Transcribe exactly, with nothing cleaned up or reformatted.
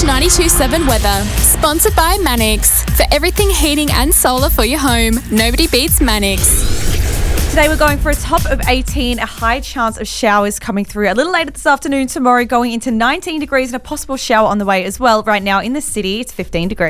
ninety-two point seven weather. Sponsored by Manix. For everything heating and solar for your home, nobody beats Manix. Today we're going for a top of eighteen, a high chance of showers coming through. A little later this afternoon, tomorrow going into nineteen degrees and a possible shower on the way as well. Right now in the city, it's fifteen degrees.